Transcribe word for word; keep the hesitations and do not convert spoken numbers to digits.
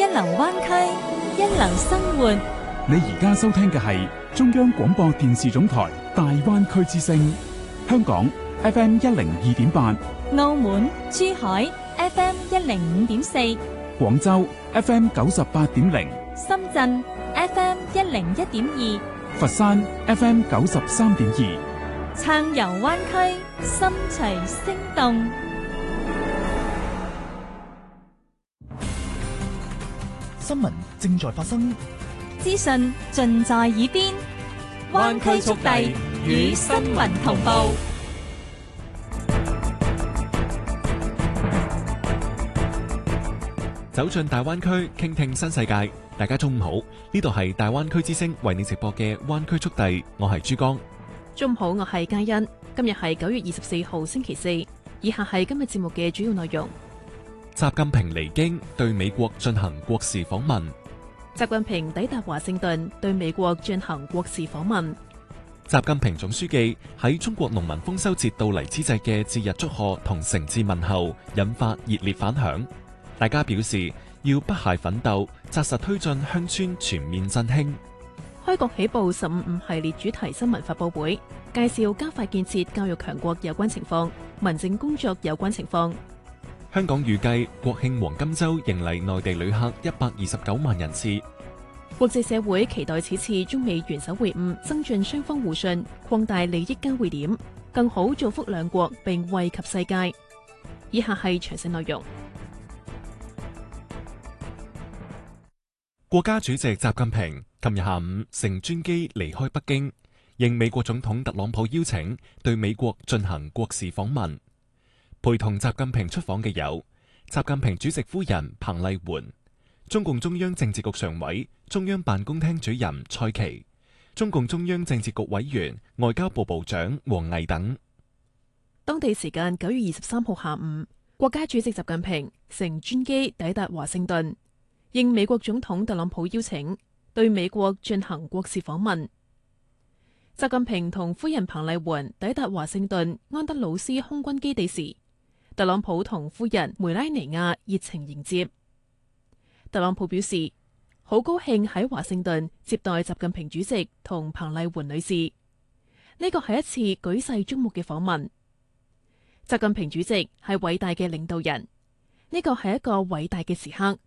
流灣區，一流生活。 你而家收聽嘅係中央廣播電視總台大灣區之聲，香港 F M 一零二點八， 澳門、珠海 F M 一零五點四， 廣州 F M 九十八點零， 深圳 F M 一零一點二， 佛山 F M 九十三點二。 暢遊灣區，心隨聲動。 新聞正在發生， 資訊盡在耳邊，灣區速遞與新聞同步。 走進大灣區，傾聽新世界。大家中午好，呢度係大灣區之聲為你直播嘅灣區速遞，我係珠江。 中午好，我係嘉欣。今日係九月二十四號星期四，以下係今日節目嘅主要內容。 習近平離京對美國進行國事訪問。 習近平抵達華盛頓對美國進行國事訪問。 習近平總書記喺中國農民豐收節到嚟之際嘅節日祝賀同誠摯問候，引發熱烈反響。大家表示要不懈奮鬥，紮實推進鄉村全面振興。 開局起步十五五系列主題新聞發佈會，介紹加快建設教育強國有關情況、民政工作有關情況。 香港預計國慶黃金週迎嚟內地旅客一百二十九萬人次。 國際社會期待此次中美元首會晤增進雙方互信，擴大利益交匯點，更好造福兩國並惠及世界。以下係詳細內容。 國家主席習近平琴日下午乘專機離開北京，應美國總統特朗普邀請，對美國進行國事訪問。陪同習近平出訪嘅有習近平主席夫人彭麗媛、中共中央政治局常委、中央辦公廳主任蔡奇、中共中央政治局委員、外交部部長王毅等。 當地時間九月二十三號下午，國家主席習近平乘專機抵達華盛頓，應美國總統特朗普邀請，對美國進行國事訪問。習近平同夫人彭麗媛抵達華盛頓安德魯斯空軍基地時，特朗普同夫人梅拉尼亞熱情迎接。特朗普表示，好高興喺華盛頓接待習近平主席同彭麗媛女士，呢個係一次舉世矚目嘅訪問。習近平主席係偉大嘅領導人，呢個係一個偉大嘅時刻。